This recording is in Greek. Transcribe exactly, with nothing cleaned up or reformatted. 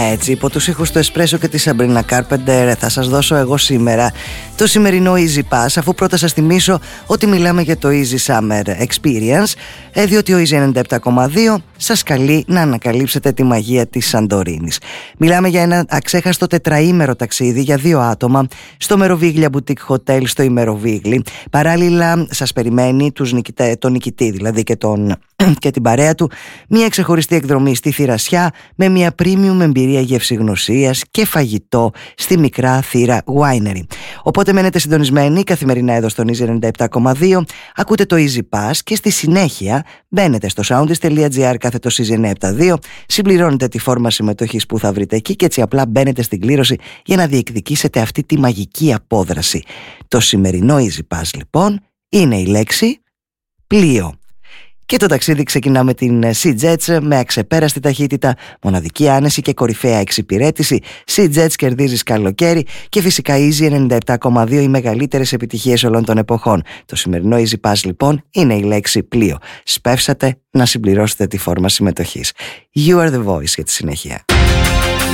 έτσι, υπό τους ήχους του Εσπρέσο και τη Sabrina Carpenter θα σας δώσω εγώ σήμερα το σημερινό Easy Pass, αφού πρώτα σας θυμίσω ότι μιλάμε για το Easy Summer Experience, διότι ο Easy ενενήντα επτά κόμμα δύο σας καλεί να ανακαλύψετε τη μαγεία της Σαντορίνης. Μιλάμε για ένα αξέχαστο τετραήμερο ταξίδι για δύο άτομα στο Meroviglia Boutique Hotel στο Ημεροβίγλι. Παράλληλα σας περιμένει τους νικητέ, τον νικητή δηλαδή και, τον, και την παρέα του μια ξεχωριστή εκδρομή στη Θηρασιά με μια premium εμπειρία γευσηγνωσίας και φαγητό στη μικρά θύρα Winery. Οπότε μένετε συντονισμένοι καθημερινά εδώ στον Easy ενενήντα επτά κόμμα δύο, ακούτε το Easy Pass και στη συνέχεια μπαίνετε στο soundist.gr κάθετος Easy εννιακόσια εβδομήντα δύο, συμπληρώνετε τη φόρμα συμμετοχής που θα βρείτε εκεί και έτσι απλά μπαίνετε στην κλήρωση για να διεκδικήσετε αυτή τη μαγική απόδραση. Το σημερινό Easy Pass λοιπόν είναι η λέξη πλοίο. Και το ταξίδι ξεκινά με την SeaJets με αξεπέραστη ταχύτητα, μοναδική άνεση και κορυφαία εξυπηρέτηση. SeaJets κερδίζεις καλοκαίρι και φυσικά Easy ενενήντα επτά κόμμα δύο, οι μεγαλύτερες επιτυχίες όλων των εποχών. Το σημερινό Easy Pass λοιπόν είναι η λέξη πλοίο. Σπεύσατε να συμπληρώσετε τη φόρμα συμμετοχής. You are the voice για τη συνέχεια.